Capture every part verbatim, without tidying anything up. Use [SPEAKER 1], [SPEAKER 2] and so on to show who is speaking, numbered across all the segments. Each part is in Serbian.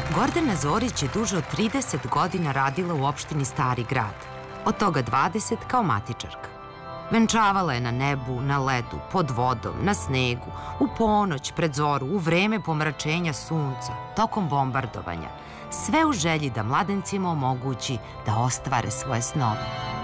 [SPEAKER 1] Gordana Zorić je duže od trideset godina radila u opštini Stari grad, od toga dvadeset kao matičarka. Venčavala je na nebu, na ledu, pod vodom, na snegu, u ponoć, pred zoru, u vreme pomračenja sunca, tokom bombardovanja, sve u želji da mladencima omogući da ostvare svoje snove.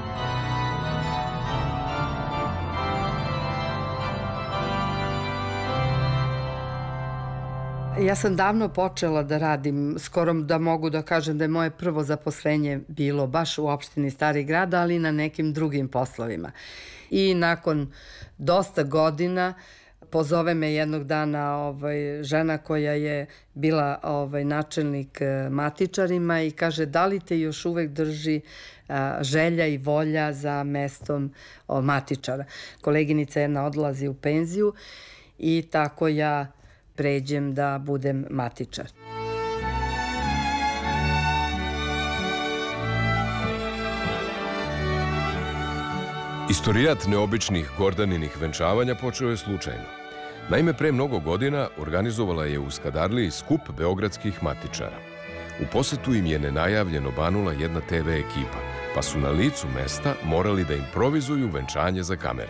[SPEAKER 2] Ja sam davno počela da radim, skoro da mogu da kažem da je moje prvo zaposlenje bilo baš u opštini Stari grad, ali i na nekim drugim poslovima. I nakon dosta godina pozove me jednog dana ovaj, žena koja je bila ovaj, načelnik matičarima i kaže da li te još uvek drži a, želja i volja za mestom o, matičara. Koleginica jedna odlazi u penziju i tako ja pređem da budem matičar.
[SPEAKER 3] Istorijat neobičnih Gordaninih venčavanja počeo je slučajno. Naime, pre mnogo godina organizovala je u Skadarliji skup beogradskih matičara. U posetu im je nenajavljeno banula jedna te ve ekipa, pa su na licu mesta morali da improvizuju venčanje za kamere.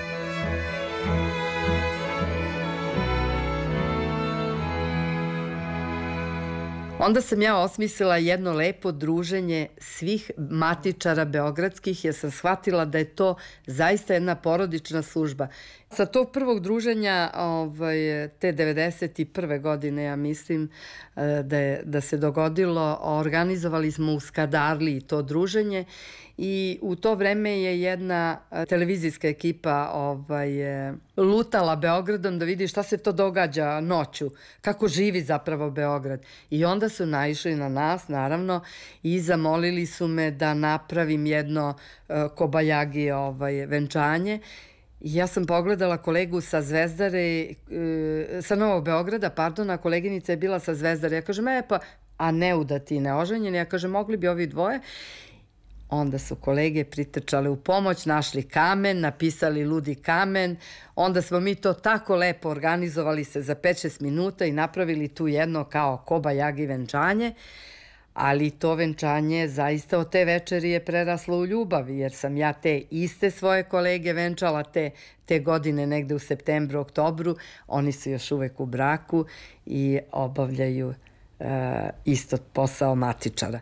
[SPEAKER 2] Onda sam ja osmislila jedno lepo druženje svih matičara beogradskih, jer sam shvatila da je to zaista jedna porodična služba. Sa tog prvog druženja, ovaj, te devedeset prve godine, ja mislim da, je, da se dogodilo, organizovali smo u Skadarliji to druženje i u to vreme je jedna televizijska ekipa ovaj, lutala Beogradom da vidi šta se to događa noću, kako živi zapravo Beograd. I onda su naišli na nas, naravno, i zamolili su me da napravim jedno uh, kobajagi ovaj, venčanje. I ja sam pogledala kolegu sa Zvezdare, uh, sa Novog Beograda, pardon, a koleginica je bila sa Zvezdare. Ja kažem, e pa, a ne udati i neoženjeni. Ja kažem, mogli bi ovi dvoje. Onda su kolege pritrčale u pomoć, našli kamen, napisali Ludi kamen, onda smo mi to tako lepo organizovali se za pet šest minuta i napravili tu jedno kao kobajagi venčanje, ali to venčanje zaista od te večeri je preraslo u ljubav, jer sam ja te iste svoje kolege venčala te, te godine negde u septembru, oktobru, oni su još uvek u braku i obavljaju uh, isto posao matičara.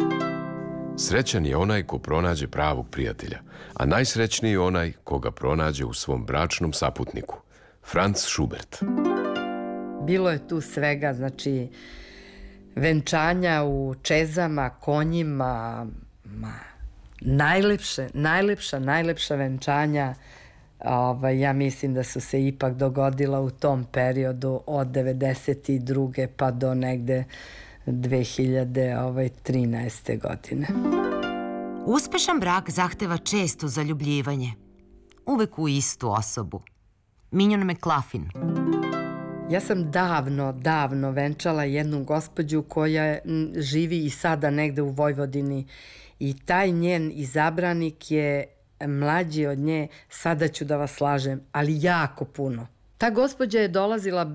[SPEAKER 3] Srećan je onaj ko pronađe pravog prijatelja, a najsrećniji je onaj koga pronađe u svom bračnom saputniku. Franz Schubert.
[SPEAKER 2] Bilo je tu svega, znači, venčanja u čezama, konjima, ma, najlepše, najlepša, najlepša venčanja, ovaj, ja mislim da su se ipak dogodila u tom periodu od devedeset druge pa do negde dve hiljade trinaeste. godine.
[SPEAKER 1] Uspešan brak zahteva često zaljubljivanje. Uvek u istu osobu. Mignon McLaughlin.
[SPEAKER 2] Ja sam davno, davno venčala jednu gospođu koja živi i sada negde u Vojvodini i taj njen izabranik je mlađi od nje, sada ću da vas slažem, ali jako puno. Ta gospođa je dolazila,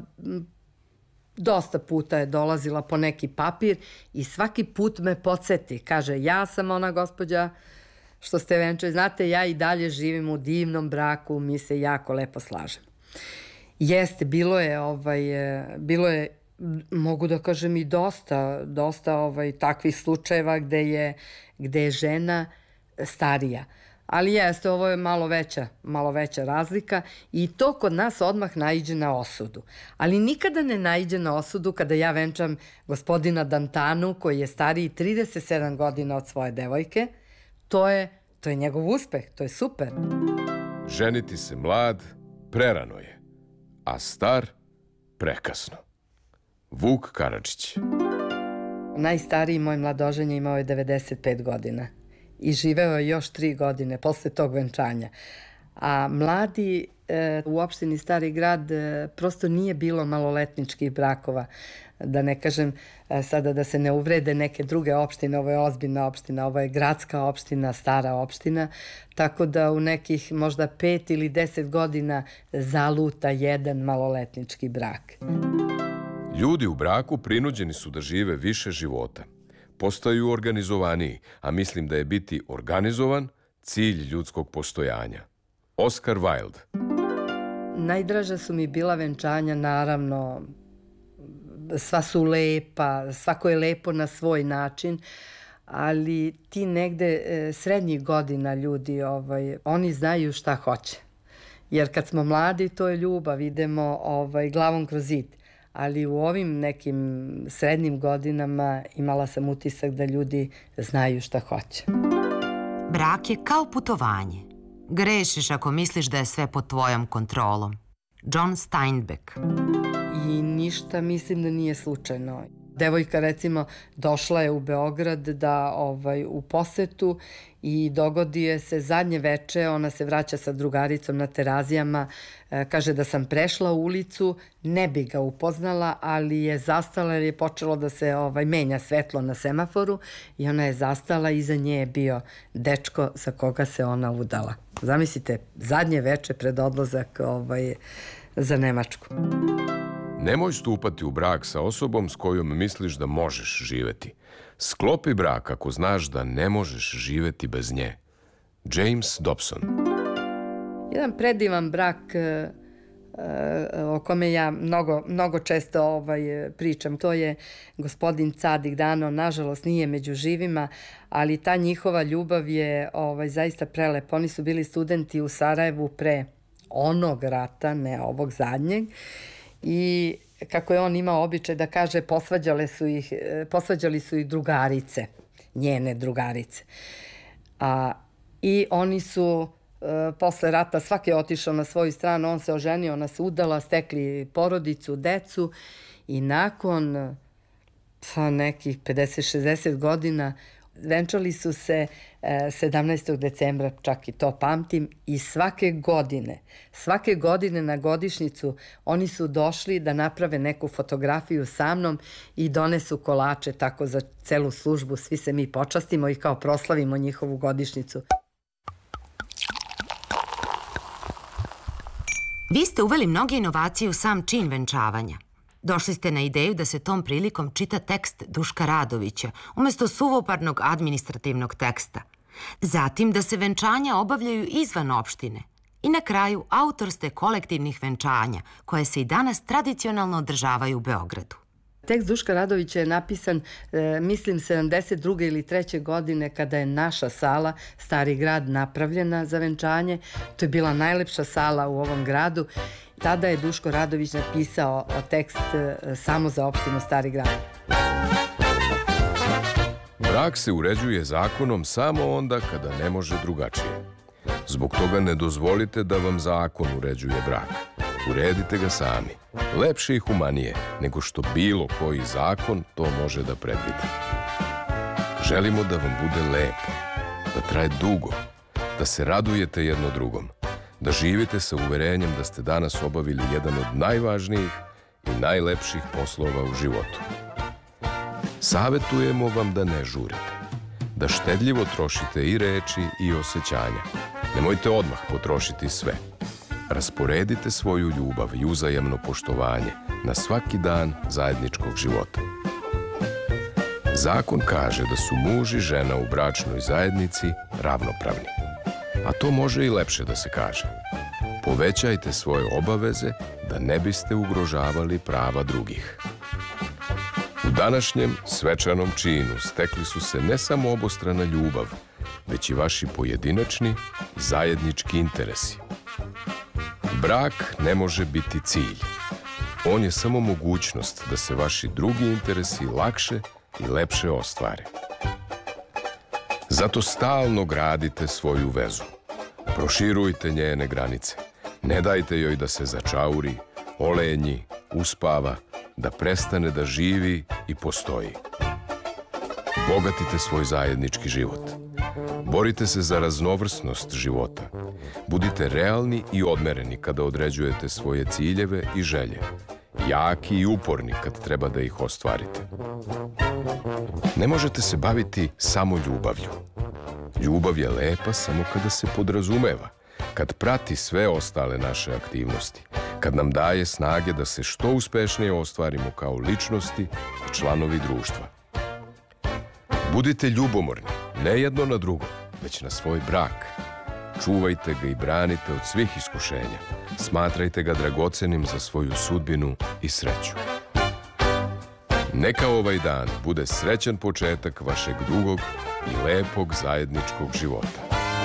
[SPEAKER 2] dosta puta je dolazila po neki papir i svaki put me podsjeti. Kaže, ja sam ona gospođa što ste venčali. Znate, ja i dalje živim u divnom braku, mi se jako lepo slažemo. Jeste, bilo je, ovaj, bilo je, mogu da kažem i dosta, dosta ovaj, takvih slučajeva gde je, gde je žena starija. Ali jeste, ovo je malo veća, malo veća razlika i to kod nas odmah naiđe na osudu. Ali nikada ne naiđe na osudu kada ja venčam gospodina Dantanu, koji je stariji trideset sedam godina od svoje devojke. To je, to je njegov uspeh, to je super.
[SPEAKER 3] Ženiti se mlad, prerano je, a star, prekasno. Vuk Karadžić.
[SPEAKER 2] Najstariji moj mladoženje imao je devedeset pet godina. I živeo je još tri godine posle tog venčanja. A mladi e, u opštini Stari grad e, prosto nije bilo maloletničkih brakova. Da ne kažem e, sada da se ne uvrede neke druge opštine, ovo je ozbiljna opština, ovo je gradska opština, stara opština, tako da u nekih možda pet ili deset godina zaluta jedan maloletnički brak.
[SPEAKER 3] Ljudi u braku prinuđeni su da žive više života. Postaju organizovaniji, a mislim da je biti organizovan cilj ljudskog postojanja. Oscar Wilde.
[SPEAKER 2] Najdraža su mi bila venčanja, naravno, sva su lepa, svako je lepo na svoj način, ali ti negde e, srednjih godina ljudi, ovaj, oni znaju šta hoće. Jer kad smo mladi, to je ljubav, idemo ovaj, glavom kroz zid. Ali u ovim nekim srednjim godinama imala sam utisak da ljudi znaju šta hoće.
[SPEAKER 1] Brak je kao putovanje. Grešiš ako misliš da je sve pod tvojom kontrolom. John Steinbeck.
[SPEAKER 2] I ništa mislim da nije slučajno. Devojka, recimo, došla je u Beograd da ovaj, u posetu i dogodi je se zadnje veče, ona se vraća sa drugaricom na Terazijama, e, kaže da sam prešla ulicu, ne bi ga upoznala, ali je zastala jer je počelo da se ovaj, menja svetlo na semaforu i ona je zastala, iza nje je bio dečko sa koga se ona udala. Zamislite, zadnje veče pred odlazak ovaj, za Nemačku.
[SPEAKER 3] Nemoj stupati u brak sa osobom s kojom misliš da možeš živeti. Sklopi brak ako znaš da ne možeš živeti bez nje. James Dobson.
[SPEAKER 2] Jedan predivan brak e, e, o kome ja mnogo, mnogo često ovaj, pričam, to je gospodin Cadik Dano, nažalost nije među živima, ali ta njihova ljubav je ovaj, zaista prelepa. Oni su bili studenti u Sarajevu pre onog rata, ne ovog zadnjeg, i kako je on imao običaj da kaže, posvađale su ih, posvađali su ih drugarice, njene drugarice. A, I oni su e, posle rata, svaki je otišao na svoju stranu, on se oženio, ona se udala, stekli porodicu, decu i nakon pa, nekih pedeset šezdeset godina venčali su se e, sedamnaestog decembra, čak i to pamtim, i svake godine, svake godine na godišnjicu oni su došli da naprave neku fotografiju sa mnom i donesu kolače tako za celu službu, svi se mi počastimo i kao proslavimo njihovu godišnjicu.
[SPEAKER 1] Vi ste uveli mnoge inovacije u sam čin venčavanja. Došli ste na ideju da se tom prilikom čita tekst Duška Radovića umesto suvoparnog administrativnog teksta. Zatim da se venčanja obavljaju izvan opštine. I na kraju autor ste kolektivnih venčanja koje se i danas tradicionalno održavaju u Beogradu.
[SPEAKER 2] Tekst Duška Radovića je napisan, e, mislim, sedamdeset druge ili treće godine kada je naša sala, Stari grad, napravljena za venčanje. To je bila najlepša sala u ovom gradu. Tada je Duško Radović napisao tekst e, samo za opštinu Stari grad.
[SPEAKER 3] Brak se uređuje zakonom samo onda kada ne može drugačije. Zbog toga ne dozvolite da vam zakon uređuje brak. Uredite ga sami. Lepše i humanije nego što bilo koji zakon to može da predvidi. Želimo da vam bude lepo, da traje dugo, da se radujete jedno drugom, da živite sa uverenjem da ste danas obavili jedan od najvažnijih i najlepših poslova u životu. Savetujemo vam da ne žurite, da štedljivo trošite i reči i osjećanja. Nemojte odmah potrošiti sve. Rasporedite svoju ljubav i uzajamno poštovanje na svaki dan zajedničkog života. Zakon kaže da su muž i žena u bračnoj zajednici ravnopravni. A to može i lepše da se kaže. Povećajte svoje obaveze da ne biste ugrožavali prava drugih. U današnjem svečanom činu stekli su se ne samo obostrana ljubav, već i vaši pojedinačni i zajednički interesi. Brak ne može biti cilj. On je samo mogućnost da se vaši drugi interesi lakše i lepše ostvare. Zato stalno gradite svoju vezu. Proširujte njene granice. Ne dajte joj da se začauri, olenji, uspava, da prestane da živi i postoji. Bogatite svoj zajednički život. Borite se za raznovrsnost života. Budite realni i odmereni kada određujete svoje ciljeve i želje. Jaki i uporni kad treba da ih ostvarite. Ne možete se baviti samo ljubavlju. Ljubav je lepa samo kada se podrazumeva, kad prati sve ostale naše aktivnosti, kad nam daje snage da se što uspešnije ostvarimo kao ličnosti i članovi društva. Budite ljubomorni, ne jedno na drugo, već na svoj brak. Čuvajte ga i branite od svih iskušenja. Smatrajte ga dragocenim za svoju sudbinu i sreću. Neka ovaj dan bude srećan početak vašeg dugog i lepog zajedničkog života.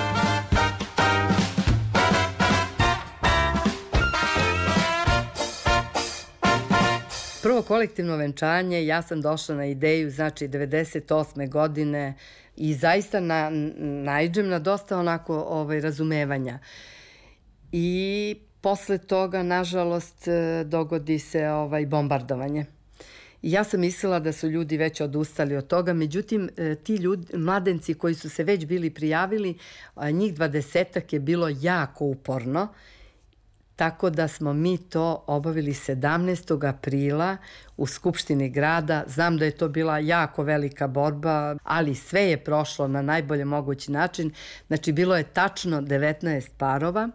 [SPEAKER 2] Prvo kolektivno venčanje, ja sam došla na ideju, znači devedeset osme godine i zaista na, naiđem na dosta onako ovaj, razumevanja. I posle toga, nažalost, dogodi se ovaj, bombardovanje. I ja sam mislila da su ljudi već odustali od toga, međutim, ti ljudi, mladenci koji su se već bili prijavili, njih dvadesetak je bilo jako uporno, tako da smo mi to obavili sedamnaestog aprila u Skupštini grada. Znam da je to bila jako velika borba, ali sve je prošlo na najbolje mogući način. Znači, bilo je tačno devetnaest parova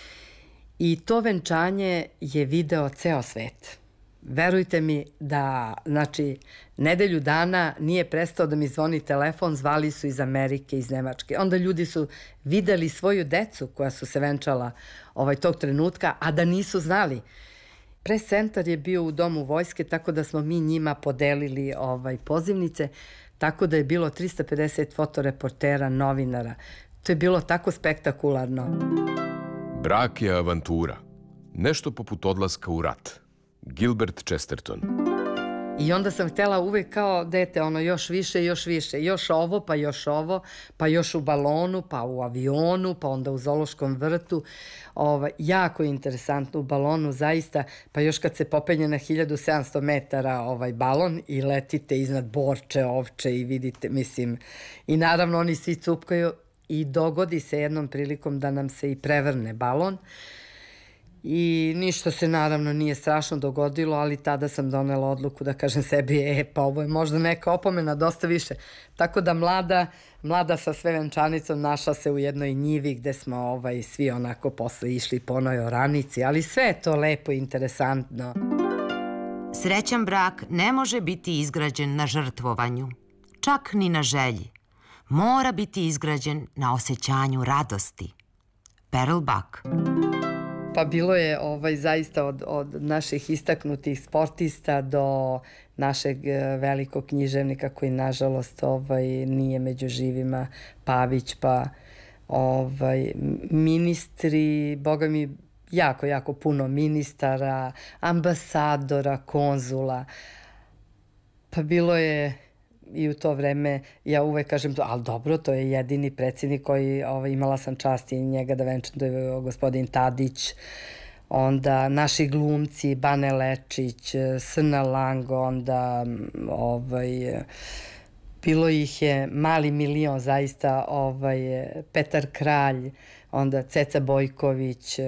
[SPEAKER 2] i to venčanje je video ceo svet. Verujte mi da, znači, nedelju dana nije prestao da mi zvoni telefon, zvali su iz Amerike, iz Nemačke. Onda ljudi su videli svoju decu koja su se venčala ovaj, tog trenutka, a da nisu znali. Pres centar je bio u Domu vojske, tako da smo mi njima podelili ovaj, pozivnice, tako da je bilo trista pedeset fotoreportera, novinara. To je bilo tako spektakularno.
[SPEAKER 3] Brak je avantura. Nešto poput odlaska u rat. Gilbert Chesterton.
[SPEAKER 2] I onda sam htjela uvek kao dete, ono još više, još više, još ovo, pa još ovo, pa još u balonu, pa u avionu, pa onda u zoološkom vrtu. Ovo, jako interesantno u balonu, zaista, pa još kad se popenje na hiljadu sedamsto metara ovaj balon i letite iznad Borče, Ovče i vidite, mislim, i naravno oni svi cupkaju i dogodi se jednom prilikom da nam se i prevrne balon. I ništa se naravno nije strašno dogodilo, ali tada sam donela odluku da kažem sebi, e, pa ovo je možda neka opomena, dosta više. Tako da mlada, mlada sa sve venčanicom našla se u jednoj njivi gde smo ovaj, svi onako posle išli po onoj oranici, ali sve je to lepo i interesantno.
[SPEAKER 1] Srećan brak ne može biti izgrađen na žrtvovanju, čak ni na želji. Mora biti izgrađen na osjećanju radosti. Pearl Buck.
[SPEAKER 2] Pa bilo je ovaj, zaista od, od naših istaknutih sportista do našeg velikog književnika koji nažalost ovaj, nije među živima, Pavić, pa ovaj, ministri, boga mi jako, jako puno ministara, ambasadora, konzula. Pa bilo je i u to vreme, ja uvek kažem, ali dobro, to je jedini predsjednik koji, ovaj, imala sam čast i njega da venčam, to je gospodin Tadić, onda naši glumci, Bane Lečić, Srna Lango, onda ovaj, bilo ih je mali milion zaista, ovaj, Petar Kralj, onda Ceca Bojković,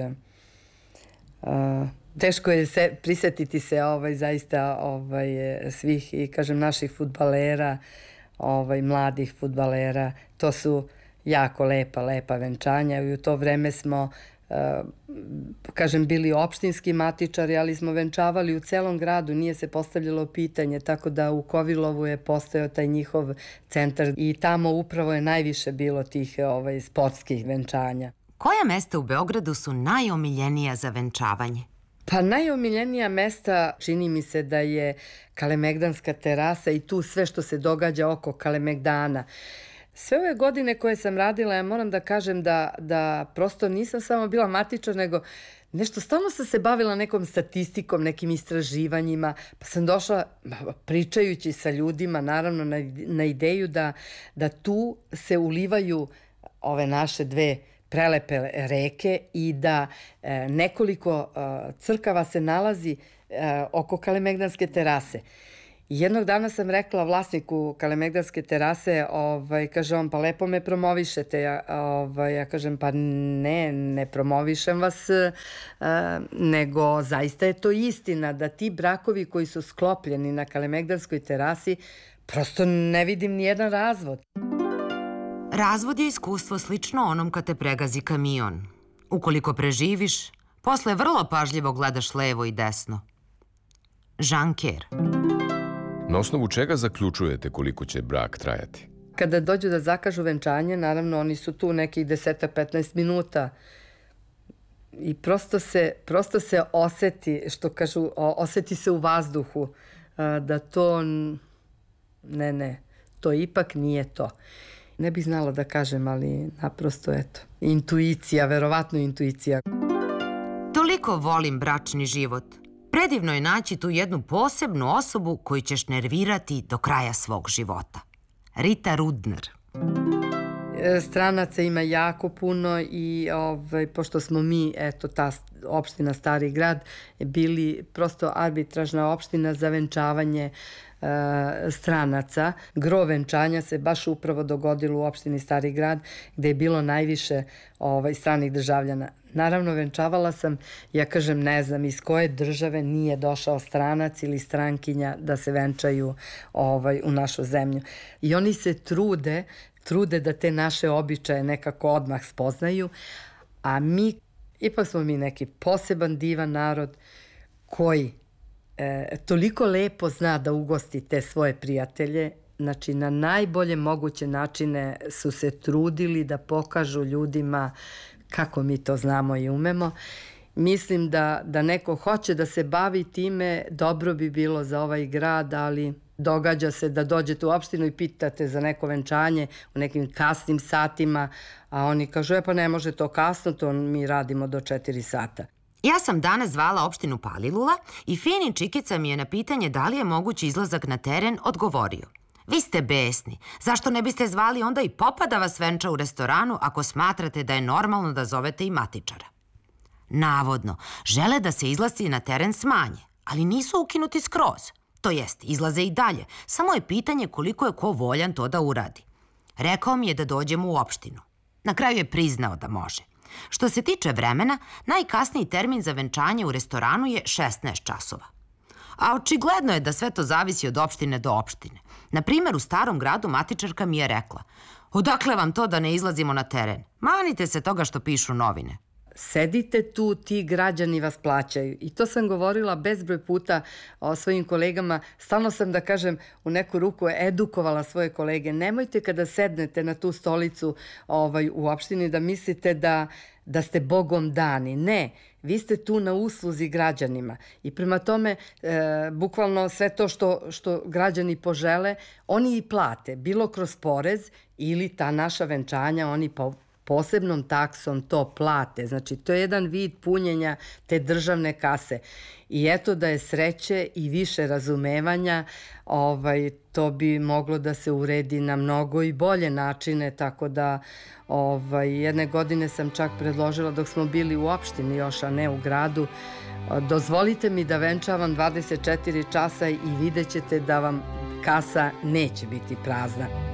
[SPEAKER 2] uh, teško je se, prisetiti se ovaj, zaista ovaj, svih i kažem naših fudbalera, ovaj, mladih fudbalera. To su jako lepa, lepa venčanja i u to vreme smo, uh, kažem, bili opštinski matičari, ali smo venčavali u celom gradu, nije se postavljalo pitanje, tako da u Kovilovu je postojao taj njihov centar i tamo upravo je najviše bilo tih ovaj, sportskih venčanja.
[SPEAKER 1] Koja mesta u Beogradu su najomiljenija za venčavanje?
[SPEAKER 2] Pa najomiljenija mesta čini mi se da je Kalemegdanska terasa i tu sve što se događa oko Kalemegdana. Sve ove godine koje sam radila, ja moram da kažem da, da prosto nisam samo bila matičar, nego nešto stalno sam se bavila nekom statistikom, nekim istraživanjima, pa sam došla pričajući sa ljudima, naravno, na, na ideju da, da tu se ulivaju ove naše dve prelepe reke i da e, nekoliko e, crkava se nalazi e, oko Kalemegdanske terase. I jednog dana sam rekla vlasniku Kalemegdanske terase, ovaj, kaže on, pa lepo me promovišete. Ja, ovaj, ja kažem, pa ne, ne promovišem vas, e, nego zaista je to istina da ti brakovi koji su sklopljeni na Kalemegdanskoj terasi, prosto ne vidim nijedan razvod.
[SPEAKER 1] Razvod je iskustvo slično onom kad te pregazi kamion. Ukoliko preživiš, Posle vrlo pažljivo gledaš levo i desno. Žanker.
[SPEAKER 3] Na osnovu čega zaključujete koliko će brak trajati?
[SPEAKER 2] Kada dođu da zakažu venčanje, naravno oni su tu nekih deset do petnaest minuta i prosto se, prosto se oseti, što kažu, oseti se u vazduhu da to, ne, ne, to ipak nije to. Ne bih znala da kažem, ali naprosto, eto, intuicija, verovatno intuicija.
[SPEAKER 1] Toliko volim bračni život. Predivno je naći tu jednu posebnu osobu koju ćeš nervirati do kraja svog života. Rita Rudner.
[SPEAKER 2] Stranaca ima jako puno i ovaj, pošto smo mi, eto, ta opština Stari grad, bili prosto arbitražna opština za venčavanje e, stranaca. Gro venčanja se baš upravo dogodilo u opštini Stari grad, gde je bilo najviše ovaj, stranih državljana. Naravno, venčavala sam, ja kažem, ne znam iz koje države nije došao stranac ili strankinja da se venčaju ovaj, u našu zemlju. I oni se trude, trude da te naše običaje nekako odmah spoznaju, a mi, ipak smo mi neki poseban divan narod koji e, toliko lepo zna da ugosti te svoje prijatelje. Znači, na najbolje moguće načine su se trudili da pokažu ljudima kako mi to znamo i umemo. Mislim da, da neko hoće da se bavi time, dobro bi bilo za ovaj grad, ali događa se da dođete u opštinu i pitate za neko venčanje u nekim kasnim satima, a oni kažu, e pa ne može to kasno, to mi radimo do četiri sata.
[SPEAKER 1] Ja sam danas zvala opštinu Palilula i fini čikica mi je na pitanje da li je mogući izlazak na teren odgovorio. Vi ste besni. Zašto ne biste zvali onda i popa da vas venča u restoranu ako smatrate da je normalno da zovete i matičara? Navodno, žele da se izlasci na teren smanje, ali nisu ukinuti skroz. To jest, izlaze i dalje. Samo je pitanje koliko je ko voljan to da uradi. Rekao mi je da dođemo u opštinu. Na kraju je priznao da može. Što se tiče vremena, najkasniji termin za venčanje u restoranu je šesnaest časova. A očigledno je da sve to zavisi od opštine do opštine. Na primjer, u Starom gradu matičarka mi je rekla: odakle vam to da ne izlazimo na teren? Manite se toga što pišu novine.
[SPEAKER 2] Sedite tu, ti građani vas plaćaju. I to sam govorila bezbroj puta o svojim kolegama. Stalno sam, da kažem, u neku ruku edukovala svoje kolege. Nemojte kada sednete na tu stolicu ovaj, u opštini da mislite da, da ste Bogom dani. Ne, vi ste tu na usluzi građanima. I prema tome, e, bukvalno sve to što, što građani požele, oni i plate. Bilo kroz porez ili ta naša venčanja, oni po posebnom taksom to plate. Znači, to je jedan vid punjenja te državne kase. I eto da je sreće i više razumevanja, ovaj, to bi moglo da se uredi na mnogo i bolje načine, tako da ovaj, jedne godine sam čak predložila dok smo bili u opštini još, a ne u gradu, dozvolite mi da venčavam dvadeset četiri časa i vidjet ćete da vam kasa neće biti prazna.